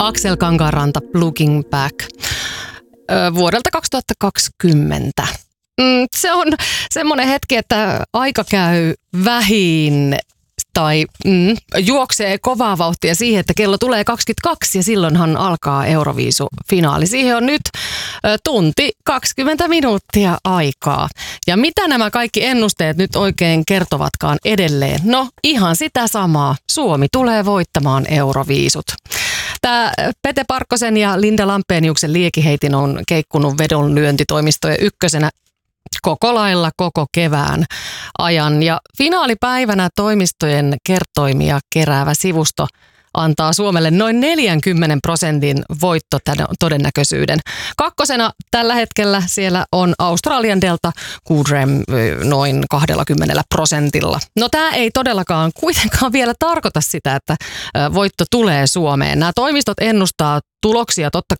Aksel Kankaanranta, Looking Back, vuodelta 2020. Se on semmoinen hetki, että aika käy vähin tai juoksee kovaa vauhtia siihen, että kello tulee 22 ja silloinhan alkaa Euroviisu-finaali. Siihen on nyt tunti 20 minuuttia aikaa. Ja mitä nämä kaikki ennusteet nyt oikein kertovatkaan edelleen? No ihan sitä samaa. Suomi tulee voittamaan Euroviisut. Tämä Pete Parkkosen ja Linda Lampeniuksen liekiheitin on keikkunut vedonlyöntitoimistojen ykkösenä koko lailla koko kevään ajan. Ja finaalipäivänä toimistojen kertoimia keräävä sivusto antaa Suomelle noin 40% voittotodennäköisyyden. Kakkosena tällä hetkellä siellä on Australian Delta Goodrem noin 20%. No tämä ei todellakaan kuitenkaan vielä tarkoita sitä, että voitto tulee Suomeen. Nämä toimistot ennustaa tuloksia totta